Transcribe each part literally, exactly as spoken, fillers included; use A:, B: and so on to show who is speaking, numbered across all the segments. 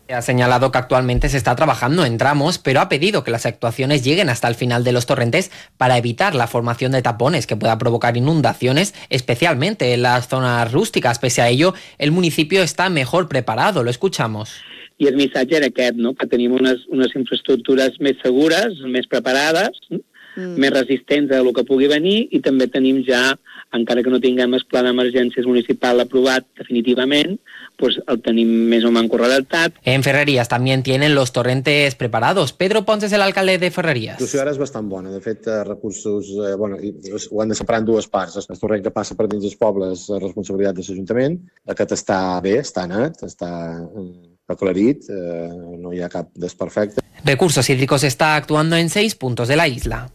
A: Ha señalado que actualmente se está trabajando en tramos, pero ha pedido que las actuaciones lleguen hasta el final de los torrentes para evitar la formación de tapones que pueda provocar inundaciones, especialmente en las zonas rústicas. Pese a ello, el municipio está mejor preparado. Lo escuchamos.
B: I el missatge era aquest, no? Que tenim unes, unes infraestructures més segures, més preparades, mm. més resistents a lo que pugui venir, i també tenim ja, encara que no tinguem el pla d'emergències municipal aprovat definitivament, pues el tenim més o menys corredactat.
A: En Ferrerías también tienen los torrentes preparados. Pedro Pons es el alcalde de Ferrerías.
C: La situació ara és bastant bona. De fet, recursos, eh, bueno, ho han de separar en dues parts. El torrent que passa per dins dels pobles és responsabilitat de l'Ajuntament. Aquest està bé, està net, està aclarit, eh, no hi ha cap desperfecte.
A: Recursos Hídricos está actuando en seis puntos de la isla.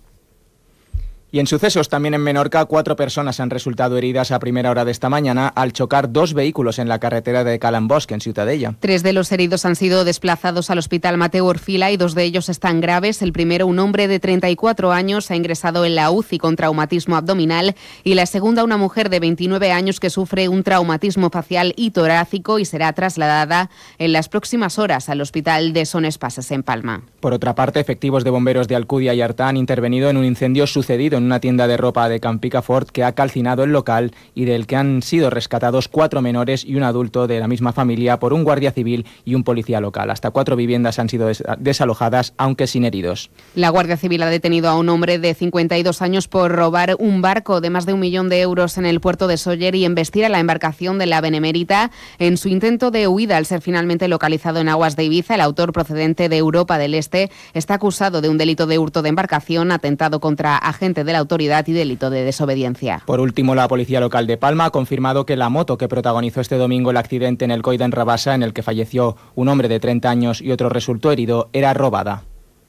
D: Y en sucesos, también en Menorca, cuatro personas han resultado heridas a primera hora de esta mañana al chocar dos vehículos en la carretera de Calambosc, en Ciutadella.
E: Tres de los heridos han sido desplazados al hospital Mateu Orfila y dos de ellos están graves. El primero, un hombre de treinta y cuatro años, ha ingresado en la U C I con traumatismo abdominal, y la segunda, una mujer de veintinueve años que sufre un traumatismo facial y torácico y será trasladada en las próximas horas al hospital de Son Espases, en Palma.
D: Por otra parte, efectivos de bomberos de Alcudia y Artà han intervenido en un incendio sucedido en una tienda de ropa de Campicafort que ha calcinado el local y del que han sido rescatados cuatro menores y un adulto de la misma familia por un guardia civil y un policía local. Hasta cuatro viviendas han sido des- desalojadas, aunque sin heridos.
E: La Guardia Civil ha detenido a un hombre de cincuenta y dos años por robar un barco de más de un millón de euros en el puerto de Sóller y embestir a la embarcación de la Benemérita en su intento de huida. Al ser finalmente localizado en aguas de Ibiza, el autor, procedente de Europa del Este, está acusado de un delito de hurto de embarcación, atentado contra agente de la autoridad y delito de desobediencia.
D: Por último, la policía local de Palma ha confirmado que la moto que protagonizó este domingo el accidente en el Coll d'en Rabassa, en el que falleció un hombre de treinta años y otro resultó herido, era robada.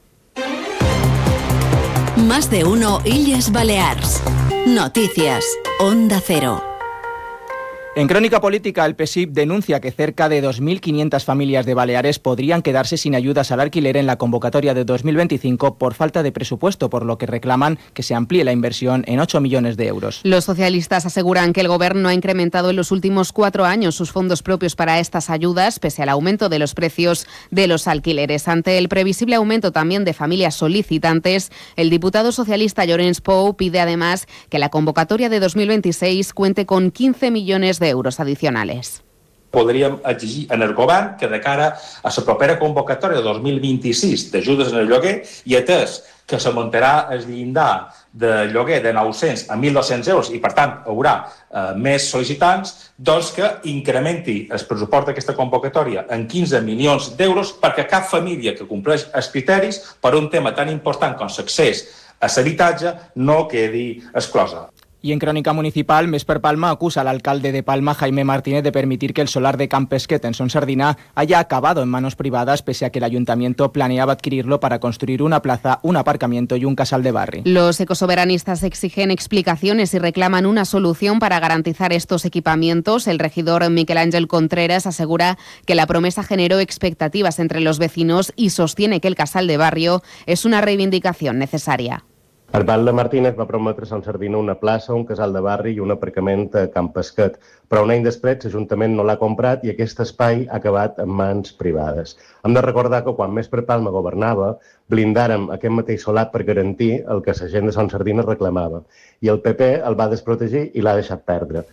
F: Más de uno Illes Balears. Noticias. Onda Cero.
D: En Crónica Política, el P S I P denuncia que cerca de dos mil quinientas familias de Baleares podrían quedarse sin ayudas al alquiler en la convocatoria de dos mil veinticinco por falta de presupuesto, por lo que reclaman que se amplíe la inversión en ocho millones de euros.
E: Los socialistas aseguran que el Gobierno ha incrementado en los últimos cuatro años sus fondos propios para estas ayudas, pese al aumento de los precios de los alquileres. Ante el previsible aumento también de familias solicitantes, el diputado socialista Llorenç Pou pide además que la convocatoria de dos mil veintiséis cuente con quince millones de euros adicionales.
G: Podríem exigir en el govern que de cara a la propera convocatòria de dos mil vint-i-sis d'ajudes en el lloguer, i atès que s'augmentarà el llindar de lloguer de nou-cents a mil dos-cents euros i, per tant, haurà eh, més sol·licitants, doncs que incrementi el pressupost d'aquesta convocatòria en quinze milions d'euros perquè cap família que compleix els criteris per un tema tan important com l'accés a l'habitatge no quedi exclosa.
D: Y en Crónica Municipal, Més per Palma acusa al alcalde de Palma, Jaime Martínez, de permitir que el solar de Camp Pesquet en Son Sardina haya acabado en manos privadas, pese a que el ayuntamiento planeaba adquirirlo para construir una plaza, un aparcamiento y un casal de barri.
E: Los ecosoberanistas exigen explicaciones y reclaman una solución para garantizar estos equipamientos. El regidor Miquel Ángel Contreras asegura que la promesa generó expectativas entre los vecinos y sostiene que el casal de barrio es una reivindicación necesaria.
H: El Val Martínez va prometre a Son Sardina una plaça, un casal de barri i un aparcament a Camp Pesquet, però un any després l'Ajuntament no l'ha comprat i aquest espai ha acabat en mans privades. Hem de recordar que quan Més per Palma governava, blindàrem aquest mateix solar per garantir el que la gent de Son Sardina reclamava, i el P P el va desprotegir i l'ha deixat perdre.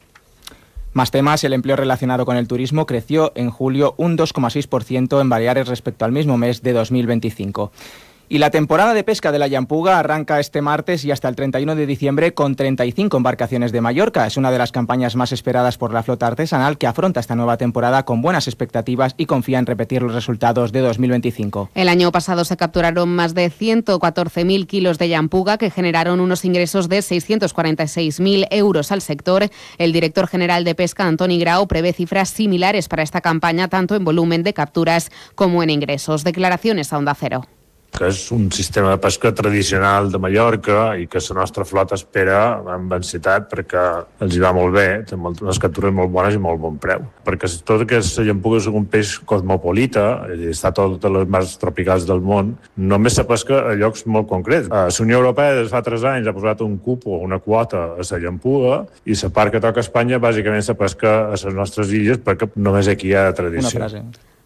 D: Más temas, el empleo relacionado con el turismo creció en julio un dos coma seis por ciento en Baleares respecto al mismo mes de dos mil veinticinco. Y la temporada de pesca de la Llampuga arranca este martes y hasta el treinta y uno de diciembre con treinta y cinco embarcaciones de Mallorca. Es una de las campañas más esperadas por la flota artesanal, que afronta esta nueva temporada con buenas expectativas y confía en repetir los resultados de dos mil veinticinco.
E: El año pasado se capturaron más de ciento catorce mil kilos de Llampuga, que generaron unos ingresos de seiscientos cuarenta y seis mil euros al sector. El director general de Pesca, Antoni Grau, prevé cifras similares para esta campaña, tanto en volumen de capturas como en ingresos. Declaraciones a Onda Cero.
I: Que és un sistema de pesca tradicional de Mallorca i que la nostra flota espera amb ansietat perquè els hi va molt bé, té molt, unes captures molt bones i molt bon preu. Perquè tot que la llampuga és un peix cosmopolita, i està a totes les mars tropicals del món, només se pesca a llocs molt concrets. La Unió Europea des fa tres anys ha posat un cupo, una quota a la llampuga, i la part que toca a Espanya bàsicament se pesca a les nostres illes perquè només aquí hi ha tradició.
D: Una frase.